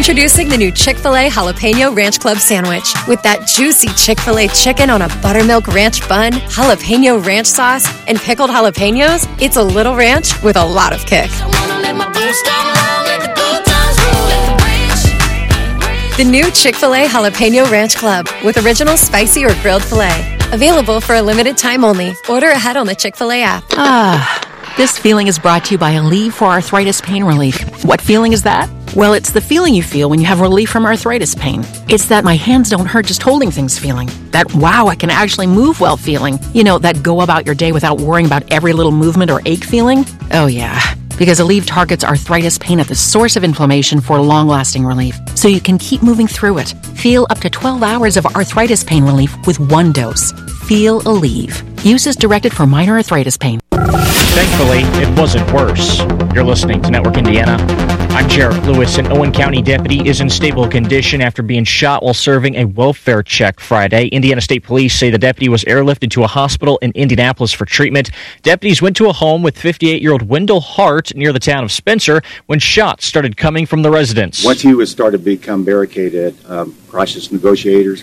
Introducing the new Chick-fil-A Jalapeno Ranch Club Sandwich. With that juicy Chick-fil-A chicken on a buttermilk ranch bun, jalapeno ranch sauce, and pickled jalapenos, it's a little ranch with a lot of kick. The new Chick-fil-A Jalapeno Ranch Club with original spicy or grilled filet. Available for a limited time only. Order ahead on the Chick-fil-A app. This feeling is brought to you by Aleve for Arthritis Pain Relief. What feeling is that? Well, it's the feeling you feel when you have relief from arthritis pain. It's that my hands don't hurt just holding things feeling. That, wow, I can actually move well feeling. You know, that go about your day without worrying about every little movement or ache feeling. Oh, yeah. Because Aleve targets arthritis pain at the source of inflammation for long-lasting relief, so you can keep moving through it. Feel up to 12 hours of arthritis pain relief with one dose. Feel Aleve. Use is directed for minor arthritis pain. Thankfully, it wasn't worse. You're listening to Network Indiana. I'm Jarrett Lewis. An Owen County deputy is in stable condition after being shot while serving a welfare check Friday. Indiana State Police say the deputy was airlifted to a hospital in Indianapolis for treatment. Deputies went to a home with 58-year-old Wendell Hart near the town of Spencer when shots started coming from the residence. Once he was started to become barricaded, hostage negotiators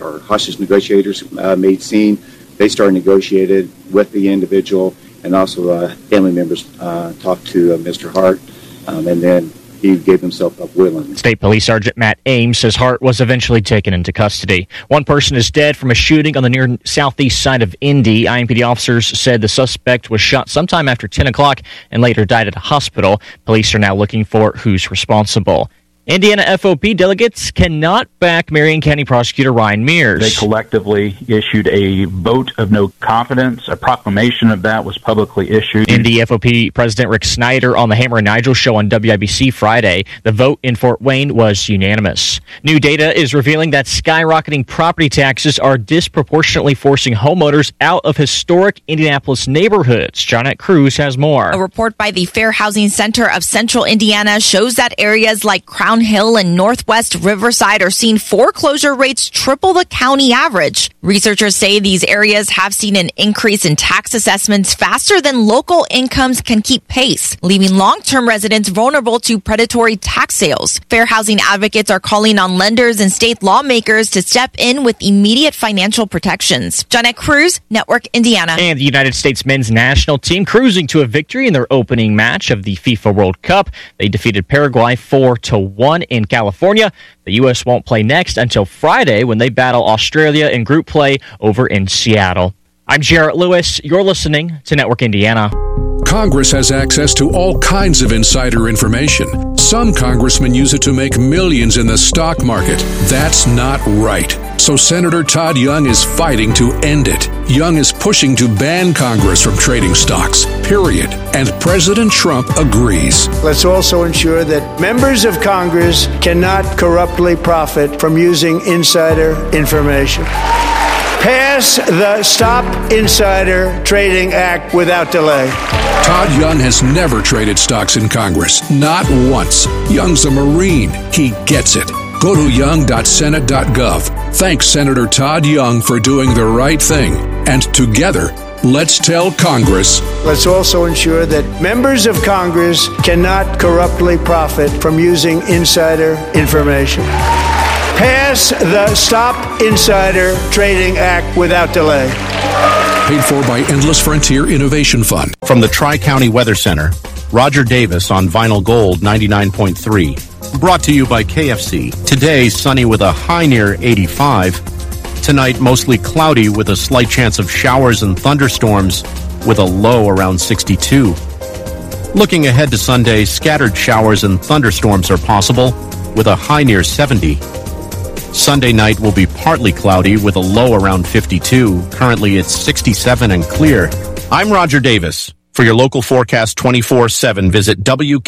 made scene. They started negotiated with the individual, and also family members talked to Mr. Hart, and then he gave himself up willingly. State Police Sergeant Matt Ames says Hart was eventually taken into custody. One person is dead from a shooting on the near southeast side of Indy. IMPD officers said the suspect was shot sometime after 10 o'clock and later died at a hospital. Police are now looking for who's responsible. Indiana FOP delegates cannot back Marion County Prosecutor Ryan Mears. They collectively issued a vote of no confidence. A proclamation of that was publicly issued. Indy FOP President Rick Snyder on the Hammer and Nigel show on WIBC Friday. The vote in Fort Wayne was unanimous. New data is revealing that skyrocketing property taxes are disproportionately forcing homeowners out of historic Indianapolis neighborhoods. Johnette Cruz has more. A report by the Fair Housing Center of Central Indiana shows that areas like Crown Hill and Northwest Riverside are seeing foreclosure rates triple the county average. Researchers say these areas have seen an increase in tax assessments faster than local incomes can keep pace, leaving long-term residents vulnerable to predatory tax sales. Fair housing advocates are calling on lenders and state lawmakers to step in with immediate financial protections. Johnette Cruz, Network Indiana. And the United States men's national team cruising to a victory in their opening match of the FIFA World Cup. They defeated Paraguay 4-1 in California. The U.S. won't play next until Friday when they battle Australia in group play over in Seattle. I'm Jarrett Lewis. You're listening to Network Indiana. Congress has access to all kinds of insider information. Some congressmen use it to make millions in the stock market. That's not right. So Senator Todd Young is fighting to end it. Young is pushing to ban Congress from trading stocks, period. And President Trump agrees. Let's also ensure that members of Congress cannot corruptly profit from using insider information. Pass the Stop Insider Trading Act without delay. Todd Young has never traded stocks in Congress, not once. Young's a Marine. He gets it. Go to young.senate.gov. Thank Senator Todd Young for doing the right thing. And together, let's tell Congress. Let's also ensure that members of Congress cannot corruptly profit from using insider information. Pass the Stop Insider Trading Act without delay. Paid for by Endless Frontier Innovation Fund. From the Tri-County Weather Center, Roger Davis on Vinyl Gold 99.3. Brought to you by KFC. Today, sunny with a high near 85. Tonight, mostly cloudy with a slight chance of showers and thunderstorms with a low around 62. Looking ahead to Sunday, scattered showers and thunderstorms are possible with a high near 70. Sunday night will be partly cloudy with a low around 52. Currently, it's 67 and clear. I'm Roger Davis. For your local forecast 24/7, visit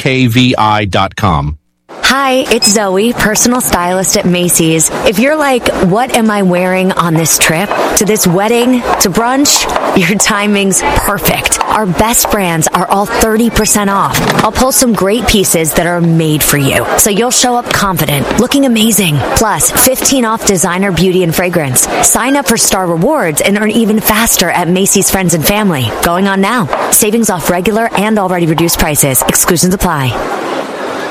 WKVI.com. Hi, it's Zoe, personal stylist at Macy's. If you're like, what am I wearing on this trip? To this wedding? To brunch? Your timing's perfect. Our best brands are all 30% off. I'll pull some great pieces that are made for you, so you'll show up confident, looking amazing. Plus, 15 off designer beauty and fragrance. Sign up for Star Rewards and earn even faster at Macy's Friends and Family. Going on now. Savings off regular and already reduced prices. Exclusions apply.